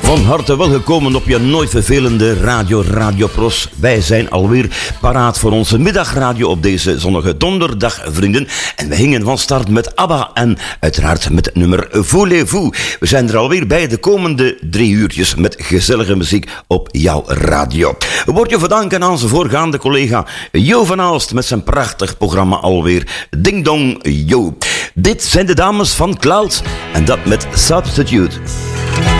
Van harte welgekomen op je nooit vervelende Radio Pros. Wij zijn alweer paraat voor onze middagradio op deze zonnige donderdag, vrienden. En we gingen van start met ABBA en uiteraard met het nummer Voulez-vous. We zijn er alweer bij de komende 3 uurtjes met gezellige muziek op jouw radio. Wordt je verdanken aan zijn voorgaande collega Jo van Aalst met zijn prachtig programma alweer Ding Dong Jo. Dit zijn de dames van Cloud en dat met Substitute.